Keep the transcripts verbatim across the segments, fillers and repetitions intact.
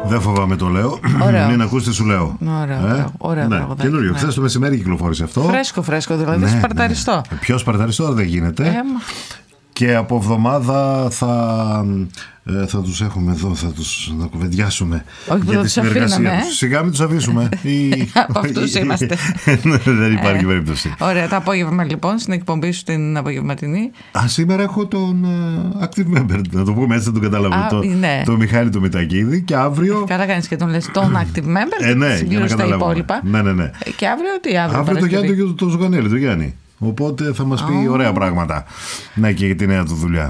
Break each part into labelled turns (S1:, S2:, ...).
S1: Δεν φοβάμαι το λέω. Μην ακούς τι σου λέω.
S2: Ωραία, ωραία.
S1: Ναι, καινούριο. Χθες το μεσημέρι κυκλοφόρησε αυτό.
S2: Φρέσκο, φρέσκο, δηλαδή ναι, σπαρταριστό.
S1: Ναι. Πιο σπαρταριστό δεν γίνεται. Ε, και από εβδομάδα θα, ε, θα τους έχουμε εδώ, θα τους να κουβεντιάσουμε.
S2: Όχι για τη συνεργασία
S1: ε? τους. Σιγά μην τους αφήσουμε.
S2: Από αυτούς είμαστε.
S1: Δεν υπάρχει ε, περίπτωση.
S2: Ωραία, το απόγευμα λοιπόν, στην εκπομπή σου την απογευματινή.
S1: Α, σήμερα έχω τον uh, active member, να το πούμε έτσι, να τον καταλάβω. Το,
S2: ναι.
S1: το Μιχάλη το Μητακίδη. Και αύριο.
S2: Καλά κάνεις και τον λες τον active member.
S1: Ε, ναι, για να
S2: τα υπόλοιπα.
S1: Ναι, ναι, ναι.
S2: Και αύριο τι αύριο.
S1: Αύριο το Γιάννη και το, το Ζουγανέλη, το Γιάννη. Οπότε θα μας πει oh. ωραία πράγματα. Ναι, και για τη νέα του δουλειά.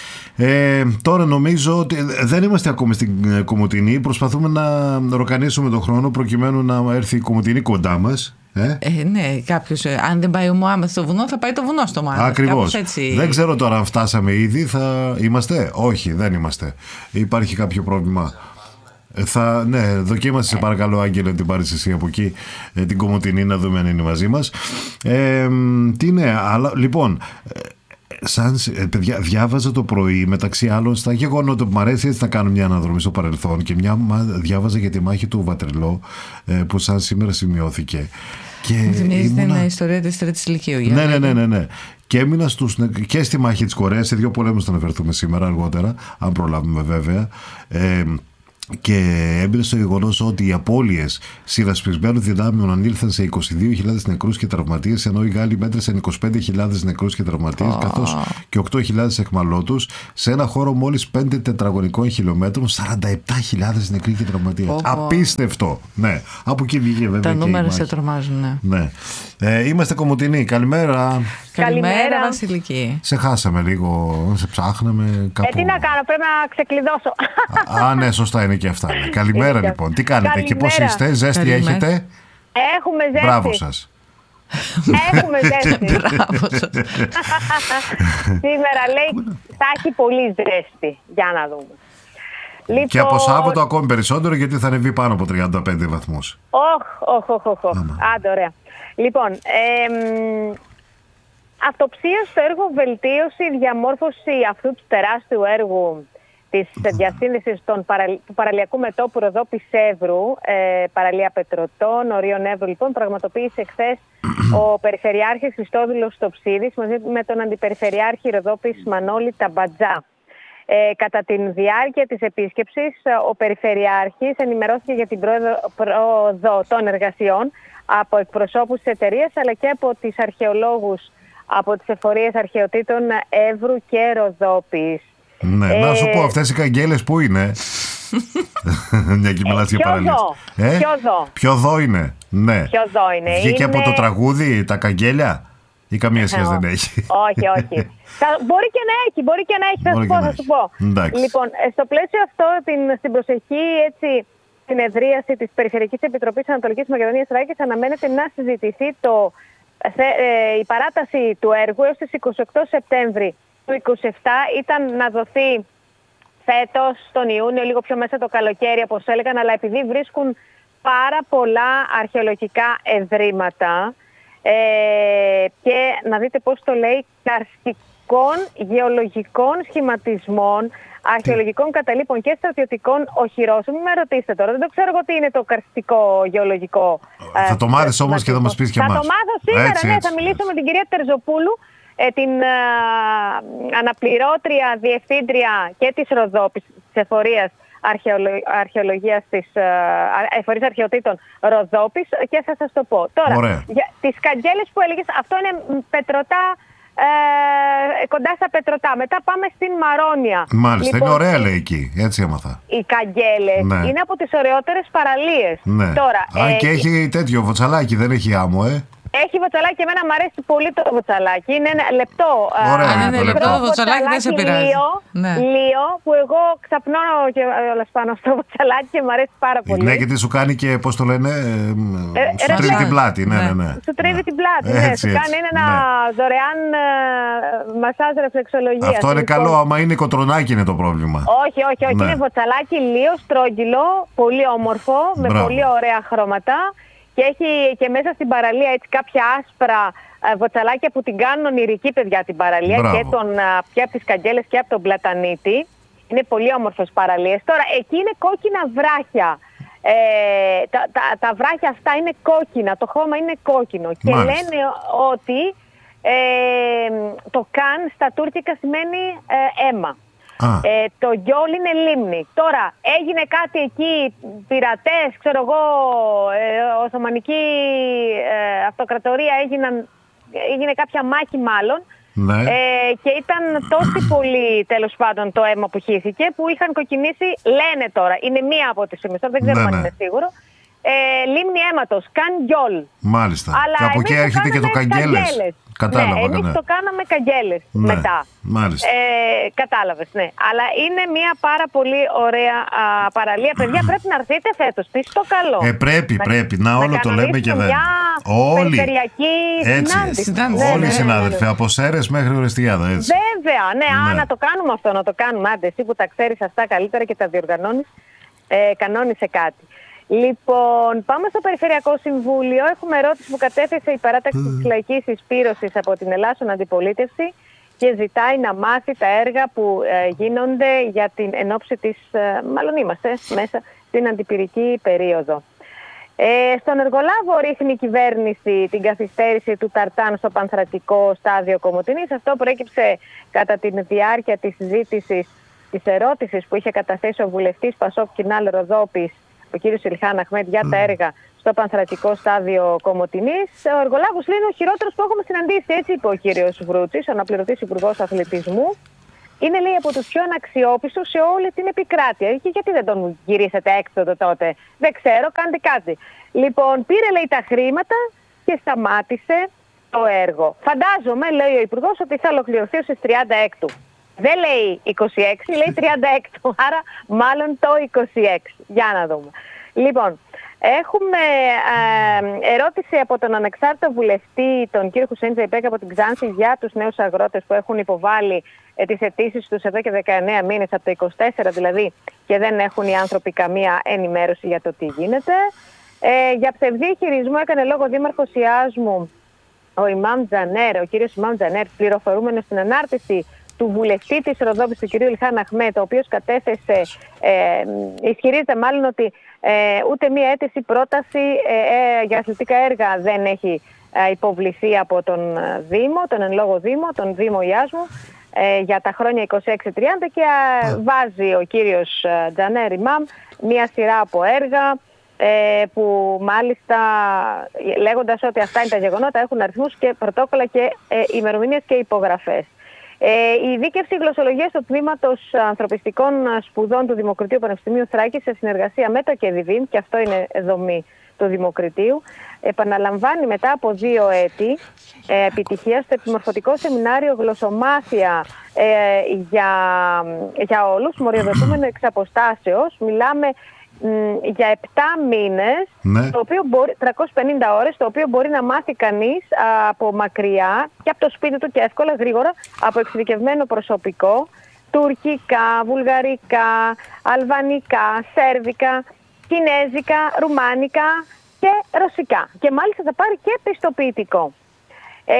S1: Ε, τώρα νομίζω ότι δεν είμαστε ακόμη στην Κομοτηνή. Προσπαθούμε να ροκανίσουμε τον χρόνο προκειμένου να έρθει η Κομοτηνή κοντά μας. Ε?
S2: Ε, ναι, κάποιος, αν δεν πάει ο Μωάμεθ στο βουνό, θα πάει το βουνό στο Μωάμεθ.
S1: Ακριβώς. Δεν ξέρω τώρα αν φτάσαμε ήδη. Θα είμαστε. Όχι, δεν είμαστε. Υπάρχει κάποιο πρόβλημα. Θα, ναι, δοκίμασε σε παρακαλώ, Άγγελε, την πάρεις εσύ από εκεί, ε, την Κομοτηνή, να δούμε αν είναι μαζί μας. Ε, τι ναι, αλλά λοιπόν, σαν ε, παιδιά, διάβαζα το πρωί μεταξύ άλλων στα γεγονότα που μου αρέσει έτσι να κάνω μια αναδρομή στο παρελθόν και μια διάβαζα για τη μάχη του Βατερλό ε, που σαν σήμερα σημειώθηκε.
S2: Μου θυμίζει ήμουνα... την ιστορία της τρίτης ηλικίου.
S1: Ναι, ναι, ναι, ναι, ναι. Και έμεινα στους, και στη μάχη της Κορέας, σε δύο πολέμους θα αναφερθούμε σήμερα αργότερα, αν προλάβουμε βέβαια. Ε, Και έμπαινε στο γεγονός ότι οι απώλειες συνασπισμένων δυνάμεων ανήλθαν σε είκοσι δύο χιλιάδες νεκρούς και τραυματίες, ενώ οι Γάλλοι μέτρησαν είκοσι πέντε χιλιάδες νεκρούς και τραυματίες, oh. καθώς και οκτώ χιλιάδες εχμαλώτους, σε ένα χώρο μόλις πέντε τετραγωνικών χιλιόμετρων, σαράντα επτά χιλιάδες νεκροί και τραυματίες. Oh. Απίστευτο! Ναι, από εκεί βγήκε βέβαια.
S2: Τα νούμερα σε τρομάζουν, ναι.
S1: ναι. Ε, είμαστε Κομοτηνή. Καλημέρα.
S2: Καλημέρα, Βασιλική.
S1: Σε χάσαμε λίγο, σε ψάχναμε κάπου.
S3: Ε, τι να κάνω, πρέπει να ξεκλειδώσω.
S1: Α, ναι, σωστά είναι και αυτά. Ναι. Καλημέρα λοιπόν. Τι κάνετε
S3: Καλημέρα.
S1: Και πώς είστε, ζέστη
S2: Καλημέρα.
S1: έχετε?
S3: Έχουμε ζέστη.
S1: Μπράβο σας.
S3: Έχουμε ζέστη.
S2: Μπράβο σας.
S3: Σήμερα λέει θα έχει πολύ ζέστη. Για να δούμε. Λοιπόν...
S1: Και από Σάββατο ακόμη περισσότερο, γιατί θα ανεβεί πάνω από τριάντα πέντε βαθμούς.
S3: Όχ, όχ, όχ, όχ. Άντε, ωραία. Λοιπόν, ε, αυτοψία στο έργο βελτίωση, διαμόρφωση αυτού του τεράστιου έργου της διασύνδεσης των παρα, του παραλιακού μετώπου Ροδόπης Εύρου, ε, παραλία Πετρωτών, Ορίων Εύρου, λοιπόν, πραγματοποίησε χθες ο Περιφερειάρχης Χριστόδουλος Στοψίδης μαζί με τον Αντιπεριφερειάρχη Ροδόπης Μανώλη Ταμπατζά. Ε, κατά τη διάρκεια της επίσκεψης, ο Περιφερειάρχης ενημερώθηκε για την πρόοδο των εργασιών από εκπροσώπους της εταιρείας αλλά και από τις αρχαιολόγους από τις εφορίες αρχαιοτήτων Εύρου και Ροδόπης.
S1: Ναι, ε, να σου πω, αυτές οι καγγέλες που είναι. Μια και μιλάς για παραλίες.
S3: Ε? Ποιο δω.
S1: Ποιο δω είναι. Ναι.
S3: Ποιο δω είναι.
S1: Βγήκε
S3: είναι...
S1: από το τραγούδι, τα καγγέλια. Ή καμία σχέση δεν έχει.
S3: Όχι, όχι. Θα, μπορεί και να έχει, μπορεί και να έχει, θα σου πω, θα σου πω. Λοιπόν, στο πλαίσιο αυτό, την, στην προσεχή έτσι, συνεδρίαση της Περιφερειακής Επιτροπής Ανατολικής Μακεδονίας Θράκης αναμένεται να συζητηθεί το, ε, η παράταση του έργου έως τις είκοσι οκτώ Σεπτέμβρη του είκοσι επτά. Ήταν να δοθεί φέτος τον Ιούνιο, λίγο πιο μέσα το καλοκαίρι όπως έλεγαν, αλλά επειδή βρίσκουν πάρα πολλά αρχαιολογικά ευρήματα, Ε, και να δείτε πώς το λέει, καρστικών γεωλογικών σχηματισμών, αρχαιολογικών καταλήπων και στρατιωτικών οχυρώσεων. Μην με ρωτήσετε τώρα, δεν το ξέρω εγώ τι είναι το καρστικό γεωλογικό.
S1: Θα το μάθεις όμως και θα μας πεις και
S3: θα
S1: εμάς.
S3: Θα το μάθω σήμερα, έτσι, ναι, έτσι, θα μιλήσω έτσι. με την κυρία Τερζοπούλου, ε, την ε, αναπληρώτρια διευθύντρια και της Ροδόπης, της εφορίας αρχαιολογίας της uh, εφορής αρχαιοτήτων Ροδόπης, και θα σας το πω. Τώρα, για τις καγγέλες που έλεγες, αυτό είναι Πετρωτά, ε, κοντά στα Πετρωτά. Μετά πάμε στην Μαρόνια.
S1: Μάλιστα, λοιπόν, είναι ωραία λέει εκεί, έτσι έμαθα.
S3: Οι καγγέλες ναι. είναι από τις ωραιότερες παραλίες.
S1: Ναι.
S3: Τώρα,
S1: Α,
S3: ε,
S1: και έχει τέτοιο βοτσαλάκι, δεν έχει άμμο, ε.
S3: Έχει βοτσαλάκι και εμένα μου αρέσει πολύ το βοτσαλάκι. Είναι ένα λεπτό.
S1: Ωραία,
S2: αν είναι λεπτό το βοτσαλάκι δεν σε πειράζει.
S3: Λίο, ναι. Λίο, που εγώ ξαπνώ και όλα πάνω στο βοτσαλάκι και μου αρέσει πάρα πολύ.
S1: Ναι, γιατί σου κάνει και, πώς το λένε, ε, ε, σου τρίβει την πλάτη. Ναι, ναι, ναι.
S3: Σου τρίβει ναι. την πλάτη, ναι. Έτσι, σου έτσι. κάνει ένα ναι. δωρεάν ε, μασάζ ρεφλεξολογίας.
S1: Αυτό είναι λοιπόν. καλό, άμα είναι κοτρονάκι είναι το πρόβλημα.
S3: Όχι, όχι, όχι. Ναι. Είναι βοτσαλάκι λίο, στρόγγυλο, πολύ όμορφο, με Μπράβο. πολύ ωραία χρώματα. Και έχει και μέσα στην παραλία έτσι κάποια άσπρα ε, βοτσαλάκια που την κάνουν ονειρική, παιδιά, την παραλία. Μπράβο. Και, τον, και από τις καγγέλες και από τον Πλατανίτη. Είναι πολύ όμορφες παραλίες. Τώρα, εκεί είναι κόκκινα βράχια. Ε, τα, τα, τα βράχια αυτά είναι κόκκινα, το χώμα είναι κόκκινο.
S1: Μάλιστα.
S3: Και λένε ότι ε, το καν στα τουρκικά σημαίνει ε, αίμα. Ε, το γιόλ είναι λίμνη. Τώρα έγινε κάτι εκεί, πειρατές, ξέρω εγώ, ε, Οθωμανική ε, αυτοκρατορία, έγιναν, έγινε κάποια μάχη μάλλον.
S1: Ναι.
S3: Ε, και ήταν τόσο πολύ, τέλος πάντων, το αίμα που χύθηκε, που είχαν κοκκινήσει, λένε τώρα, είναι μία από τις φήμες, δεν ξέρω ναι, αν ναι. είναι σίγουρο, ε, λίμνη αίματος, καν γιόλ.
S1: Μάλιστα. Αλλά και από εκεί έρχεται και το καγγέλες. Κατάλαβα.
S3: Ναι, εμείς το κάναμε καγγέλες ναι, μετά.
S1: Μάλιστα.
S3: Ε, κατάλαβες, ναι. Αλλά είναι μια πάρα πολύ ωραία α, παραλία. Παιδιά, πρέπει να έρθετε φέτος. Τι στο καλό.
S1: Ε, πρέπει, να, πρέπει. Να, όλο το λέμε και δεν.
S3: Όλοι. Περιφερειακή συνάντηση.
S1: Όλοι οι ναι, συνάδελφοι. Ναι, ναι. Από Σέρρες μέχρι Ορεστιάδα. Έτσι.
S3: Βέβαια, ναι, ναι. Α, να το κάνουμε αυτό, να το κάνουμε. Άντε, εσύ που τα ξέρεις αυτά καλύτερα και τα διοργανώνεις, ε, κανόνισε κάτι. Λοιπόν, πάμε στο Περιφερειακό Συμβούλιο. Έχουμε ερώτηση που κατέθεσε η παράταξη της Λαϊκής Συσπήρωσης από την Ελλάσσον Αντιπολίτευση και ζητάει να μάθει τα έργα που ε, γίνονται για την ενόψη της, ε, μάλλον είμαστε μέσα στην αντιπυρική περίοδο. Ε, στον εργολάβο ρίχνει η κυβέρνηση την καθυστέρηση του Ταρτάν στο πανθρατικό στάδιο Κομοτηνής. Αυτό προέκυψε κατά τη διάρκεια της συζήτησης της ερώτησης που είχε καταθέσει ο βουλευτής Πασόκ Κινάλ Ροδόπης, ο κύριος Ηλχάν Αχμέτ, για τα έργα στο πανθρατικό στάδιο Κομοτηνής. Ο εργολάβος λέει είναι ο χειρότερος που έχουμε συναντήσει, έτσι είπε ο κύριος Βρούτσης, ο αναπληρωτής υπουργός αθλητισμού. Είναι, λέει, από τους πιο αναξιόπιστους σε όλη την επικράτεια. Και γιατί δεν τον γυρίσετε έξοδο τότε? Δεν ξέρω, κάντε κάτι. Λοιπόν, πήρε, λέει, τα χρήματα και σταμάτησε το έργο. Φαντάζομαι, λέει ο υπουργός, ότι θα ολοκληρωθεί στις τριάντα έκτου. Δεν λέει είκοσι έξι, λέει τριάντα έξι, άρα μάλλον το είκοσι έξι. Για να δούμε. Λοιπόν, έχουμε ε, ερώτηση από τον ανεξάρτητο βουλευτή, τον κύριο Χουσέιν Τζαϊπέκ από την Ξάνθη, για τους νέους αγρότες που έχουν υποβάλει ε, τις αιτήσεις τους εδώ και δεκαεννέα μήνες, από το είκοσι τέσσερα δηλαδή, και δεν έχουν οι άνθρωποι καμία ενημέρωση για το τι γίνεται. Ε, για ψευδή χειρισμό έκανε λόγο δήμαρχος Ιάσμου, ο Ιμάμ Τζανέρ, ο κύριος Ιμάμ Τζανέρ, πληροφορούμενος στην ανάρτηση του βουλευτή της Ροδόπης, του κυρίου Ηλχάν Αχμέτ, ο οποίος κατέθεσε, ε, ισχυρίζεται μάλλον ότι ε, ούτε μία αίτηση πρόταση ε, ε, για αθλητικά έργα δεν έχει ε, υποβληθεί από τον Δήμο, τον εν λόγω Δήμο, τον Δήμο Ιάσμου, ε, για τα χρόνια είκοσι έξι τριάντα, και ε, βάζει ο κύριος ε, Τζανέρ Ιμάμ μία σειρά από έργα, ε, που μάλιστα λέγοντας ότι αυτά είναι τα γεγονότα, έχουν αριθμούς και πρωτόκολλα και ε, ημερομηνίες και υπογραφές. Ε, η δίκευση γλωσσολογίας του Τμήματος Ανθρωπιστικών Σπουδών του Δημοκρατίου Πανεπιστημίου Θράκης, σε συνεργασία με το ΚΕΔΙΒΗΜ, και αυτό είναι δομή του Δημοκρατίου, επαναλαμβάνει μετά από δύο έτη ε, επιτυχία στο επιμορφωτικό σεμινάριο Γλωσσομάθεια ε, για, για όλους, μοριοδοτούμενο εξ αποστάσεως. Μιλάμε για επτά μήνες, ναι. το οποίο μπορεί, τριακόσιες πενήντα ώρες, το οποίο μπορεί να μάθει κανείς α, από μακριά και από το σπίτι του και εύκολα, γρήγορα, από εξειδικευμένο προσωπικό, τουρκικά, βουλγαρικά, αλβανικά, σέρβικα, κινέζικα, ρουμάνικα και ρωσικά. Και μάλιστα θα πάρει και πιστοποιητικό. Ε,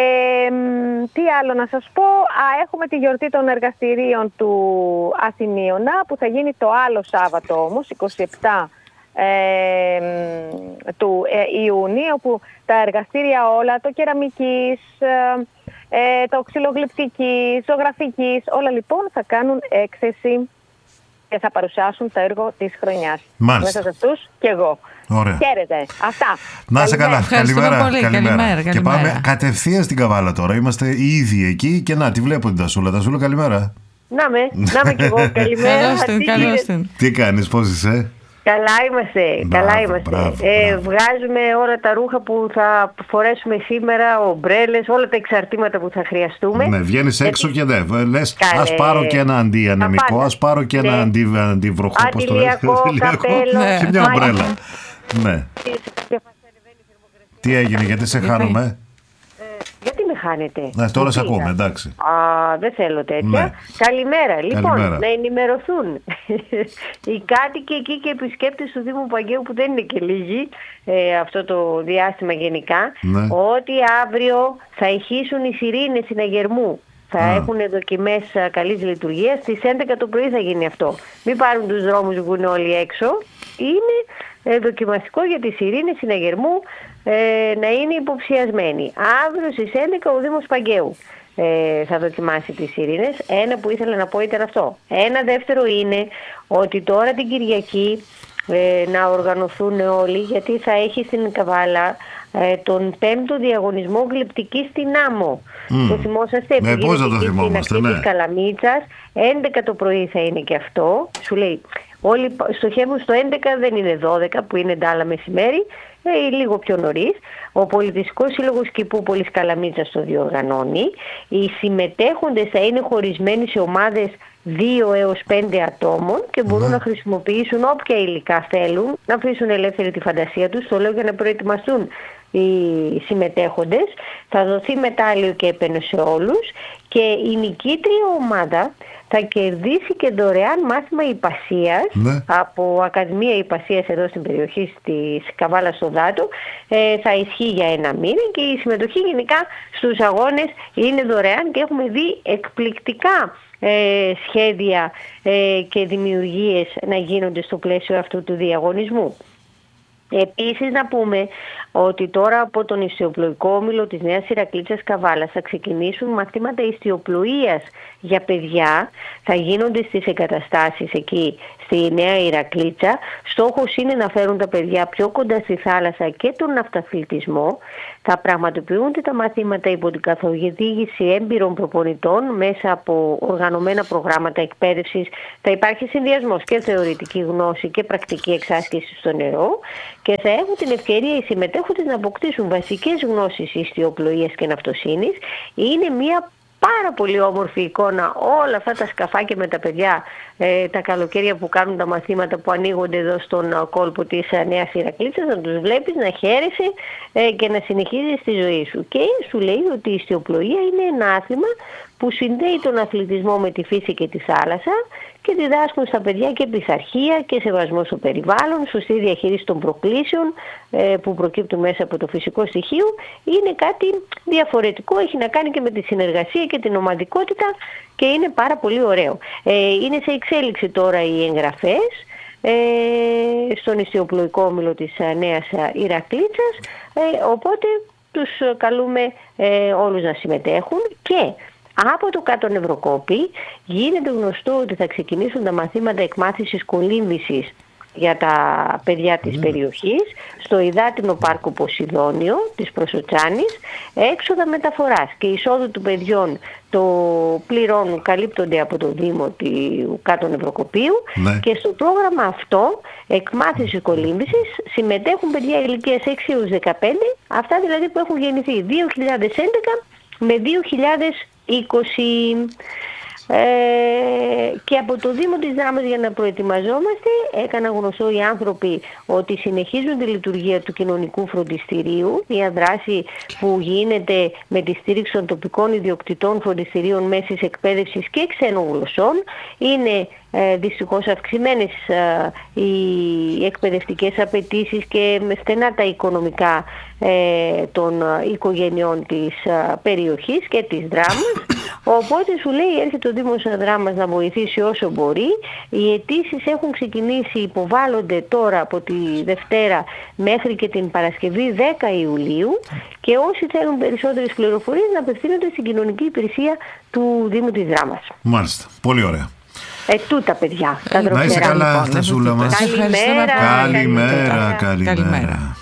S3: τι άλλο να σας πω? Α, έχουμε τη γιορτή των εργαστηρίων του Αθηνίωνα, που θα γίνει το άλλο Σάββατο όμως, είκοσι επτά ε, του ε, Ιούνιου, όπου τα εργαστήρια όλα, το κεραμικής, ε, το ξυλογλυπτικής, ζωγραφικής, όλα λοιπόν θα κάνουν έκθεση και θα παρουσιάσουν το έργο της χρονιάς. Μάλιστα. Μέσα σε αυτούς και εγώ.
S1: Ωραία.
S3: Χαίρετε. Αυτά.
S1: Να είσαι καλά.
S2: Καλημέρα. Πολύ. Καλημέρα. Καλημέρα.
S1: Και πάμε κατευθείαν στην Καβάλα τώρα. Είμαστε ήδη εκεί και να τη βλέπω την Τασούλα. Τασούλα, καλημέρα.
S3: Να με, να με κι εγώ. Καλημέρα.
S2: Καλώς την.
S1: Τι κάνεις, πώς είσαι?
S3: Καλά είμαστε, μπράβο, καλά είμαστε. Μπράβο, ε, μπράβο. Βγάζουμε όλα τα ρούχα που θα φορέσουμε σήμερα, ομπρέλες, όλα τα εξαρτήματα που θα χρειαστούμε.
S1: Ναι, βγαίνεις έξω και δεν λες, καλέ. Ας πάρω και ένα αντιανεμικό, ας πάρω και ένα ναι. αντι, αντιβροχό,
S3: αντιλιακό, καπέλο,
S1: ναι. και μια ομπρέλα. Ναι. Τι έγινε, γιατί σε χάνομαι?
S3: Γιατί με χάνετε?
S1: Ναι, τώρα σε ακούμε, εντάξει.
S3: Α, δεν θέλω τέτοια. Ναι. Καλημέρα. Λοιπόν, Καλημέρα. Να ενημερωθούν οι κάτοικοι εκεί και οι επισκέπτες του Δήμου Παγκαίου, που δεν είναι και λίγοι ε, αυτό το διάστημα γενικά, ναι. ότι αύριο θα ηχήσουν οι σιρήνες συναγερμού.
S4: Θα Α. έχουν δοκιμές καλής λειτουργίας. Στις έντεκα το πρωί θα γίνει αυτό. Μην πάρουν τους δρόμους που είναι όλοι έξω. Είναι ε, δοκιμαστικό για τις σιρήνες συναγερμού ε, να είναι υποψιασμένοι. Αύριο στις έντεκα ο Δήμος Παγκαίου ε, θα δοκιμάσει τις σιρήνες. Ένα που ήθελα να πω ήταν αυτό. Ένα δεύτερο είναι ότι τώρα την Κυριακή ε, να οργανωθούν όλοι, γιατί θα έχει στην Καβάλα ε, τον πέμπτο διαγωνισμό γλυπτικής στην Άμμο. Mm. Το θυμόσαστε,
S1: ναι, πώς θα το θυμόμαστε, ναι.
S4: Της Καλαμίτσας, έντεκα το πρωί θα είναι και αυτό. Σου λέει, όλοι στοχεύουν στο έντεκα, δεν είναι δώδεκα που είναι ντάλα μεσημέρι, ε, λίγο πιο νωρίς. Ο Πολιτιστικός Σύλλογος Κηπούπολης Καλαμίτσας το διοργανώνει. Οι συμμετέχοντες θα είναι χωρισμένοι σε ομάδες δύο έως πέντε ατόμων και μπορούν mm. να χρησιμοποιήσουν όποια υλικά θέλουν, να αφήσουν ελεύθερη τη φαντασία τους, το λέω για να προετοιμαστούν οι συμμετέχοντες. Θα δοθεί μετάλλιο και έπαινο σε όλους και η νικήτρια ομάδα θα κερδίσει και δωρεάν μάθημα υπασίας ναι. από Ακαδημία Υπασίας εδώ στην περιοχή της Καβάλας στο Δάτο. Ε, θα ισχύει για ένα μήνα και η συμμετοχή γενικά στους αγώνες είναι δωρεάν και έχουμε δει εκπληκτικά ε, σχέδια ε, και δημιουργίες να γίνονται στο πλαίσιο αυτού του διαγωνισμού. Επίσης να πούμε ότι τώρα από τον ιστιοπλοϊκό όμιλο της Νέας Ηρακλήτσας Καβάλας θα ξεκινήσουν μαθήματα ιστιοπλοείας για παιδιά. Θα γίνονται στις εγκαταστάσεις εκεί στη Νέα Ηρακλήτσα. Στόχος είναι να φέρουν τα παιδιά πιο κοντά στη θάλασσα και τον ναυταθλητισμό. Θα πραγματοποιούνται τα μαθήματα υπό την καθοδήγηση έμπειρων προπονητών μέσα από οργανωμένα προγράμματα εκπαίδευσης. Θα υπάρχει συνδυασμός και θεωρητική γνώση και πρακτική εξάσκηση στο νερό και θα έχουν την ευκαιρία οι συμμετέχοντες να αποκτήσουν βασικές γνώσεις ιστιοπλοείας και ναυτοσύνης. Είναι μια πάρα πολύ όμορφη εικόνα όλα αυτά τα σκαφάκια με τα παιδιά ε, τα καλοκαίρια που κάνουν τα μαθήματα που ανοίγονται εδώ στον κόλπο της Νέας Ηρακλήτσας, να τους βλέπεις, να χαίρεσαι ε, και να συνεχίζεις τη ζωή σου. Και σου λέει ότι η ιστιοπλοεία είναι ένα άθλημα που συνδέει τον αθλητισμό με τη φύση και τη θάλασσα και διδάσκουν στα παιδιά και πειθαρχία και σεβασμό στο περιβάλλον, σωστή διαχείριση των προκλήσεων ε, που προκύπτουν μέσα από το φυσικό στοιχείο. Είναι κάτι διαφορετικό, έχει να κάνει και με τη συνεργασία και την ομαδικότητα και είναι πάρα πολύ ωραίο. Ε, είναι σε εξέλιξη τώρα οι εγγραφές ε, στον ιστιοπλοϊκό όμιλο της Νέας Ηρακλήτσας, ε, οπότε τους καλούμε ε, όλους να συμμετέχουν. Και από το κάτω Νευροκόπη γίνεται γνωστό ότι θα ξεκινήσουν τα μαθήματα εκμάθησης κολύμβησης για τα παιδιά της mm. περιοχής στο υδάτινο πάρκο Ποσειδόνιο της Προσοτσάνης. Έξοδα μεταφοράς και εισόδου των παιδιών το πληρώνουν, καλύπτονται από το Δήμο του Κάτω Νευροκοπίου mm. και στο πρόγραμμα αυτό εκμάθηση κολύμβησης συμμετέχουν παιδιά ηλικίας έξι έως δεκαπέντε, αυτά δηλαδή που έχουν γεννηθεί δύο χιλιάδες έντεκα με δύο χιλιάδες είκοσι. Ε, και από το Δήμο της Δράμας, για να προετοιμαζόμαστε, έκαναν γνωστό οι άνθρωποι ότι συνεχίζουν τη λειτουργία του κοινωνικού φροντιστηρίου, μια δράση που γίνεται με τη στήριξη των τοπικών ιδιοκτητών φροντιστηρίων μέσης εκπαίδευσης και ξένων γλωσσών. Είναι ε, δυστυχώς αυξημένες ε, οι εκπαιδευτικές απαιτήσεις και με στενά τα οικονομικά ε, των ε, οικογενειών της ε, περιοχής και της Δράμας. Οπότε σου λέει έρχεται ο Δήμος Δράμας να βοηθήσει όσο μπορεί. Οι αιτήσεις έχουν ξεκινήσει, υποβάλλονται τώρα από τη Δευτέρα μέχρι και την Παρασκευή δέκα Ιουλίου και όσοι θέλουν περισσότερες πληροφορίες να απευθύνονται στην κοινωνική υπηρεσία του Δήμου της Δράμας.
S1: Μάλιστα. Πολύ ωραία.
S4: Ε, τούτα παιδιά. Τα
S1: να είσαι καλά, λοιπόν, Στασούλα μας.
S4: Καλημέρα.
S1: Καλημέρα. Καλημέρα. Καλημέρα.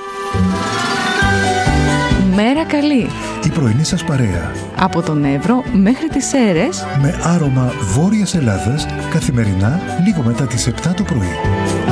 S2: Μέρα καλή.
S5: Η πρωινή σας παρέα.
S2: Από τον Εύρο μέχρι τις Σέρρες.
S5: Με άρωμα Βόρειας Ελλάδας καθημερινά λίγο μετά τις επτά το πρωί.